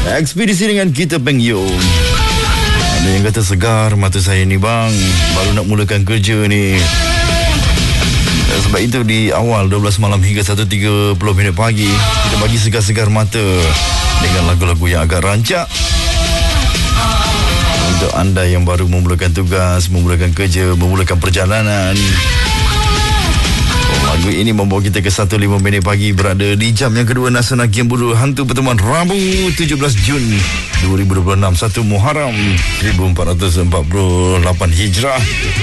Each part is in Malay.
Ekspedisi dengan kita Peng Yo. Ada yang kata segar mata saya ni bang, baru nak mulakan kerja ni. Sebab itu di awal 12 malam hingga 1.30 minit pagi, kita bagi segar-segar mata dengan lagu-lagu yang agak rancak untuk anda yang baru memulakan tugas, memulakan kerja, memulakan perjalanan. Lagu ini membawa kita ke 1.05 minit pagi, berada di jam yang kedua Nasional Game Bulu Hantu Pertemuan Rabu 17 Jun 2026, 1 Muharram 1448 Hijrah.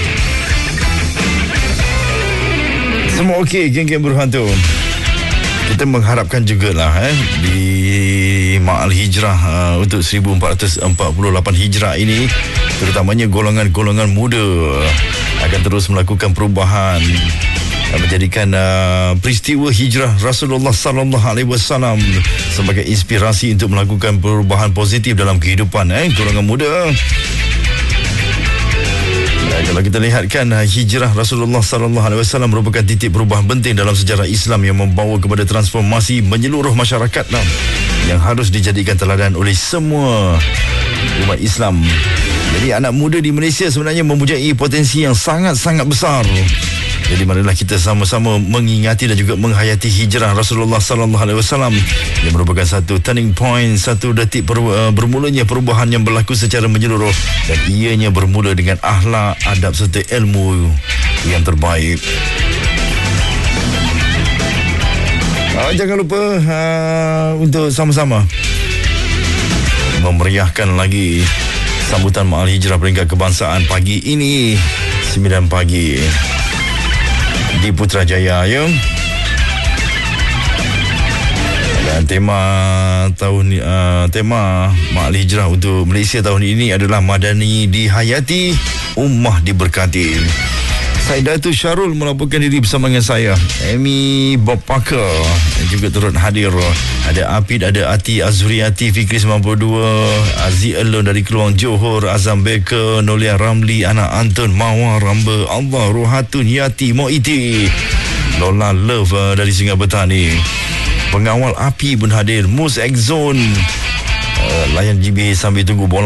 Semua okey, geng-geng berhantu. Kita mengharapkan jugalah di Ma'al Hijrah untuk 1448 Hijrah ini, terutamanya golongan-golongan muda akan terus melakukan perubahan, menjadikan peristiwa hijrah Rasulullah sallallahu alaihi wasallam sebagai inspirasi untuk melakukan perubahan positif dalam kehidupan golongan muda. Kalau kita lihatkan, hijrah Rasulullah sallallahu alaihi wasallam merupakan titik perubahan penting dalam sejarah Islam yang membawa kepada transformasi menyeluruh masyarakat yang harus dijadikan teladan oleh semua umat Islam. Jadi anak muda di Malaysia sebenarnya mempunyai potensi yang sangat-sangat besar. Jadi marilah kita sama-sama mengingati dan juga menghayati hijrah Rasulullah sallallahu alaihi wasallam yang merupakan satu turning point, satu detik bermulanya perubahan yang berlaku secara menyeluruh, dan ianya bermula dengan akhlak, adab serta ilmu yang terbaik. Jangan lupa untuk sama-sama memeriahkan lagi sambutan Ma'al Hijrah peringkat kebangsaan pagi ini 9 pagi di Putrajaya ya. Dan tema Ma'al Hijrah untuk Malaysia tahun ini adalah Madani dihayati, ummah diberkati. Saya Datuk Syarul melaporkan diri bersama dengan saya, Amy Bob Parker juga turut hadir. Ada Apid, ada Ati Azuriati, Fikri 92, Aziz Elon dari Keluang Johor, Azam Beker, Nolia Ramli, Anak Anton, Mawar Ramba, Allah Rohatun Yati Moiti, Lola Love dari Sungai Betani. Pengawal api pun hadir, Mus Exzone, layan GB sambil tunggu bola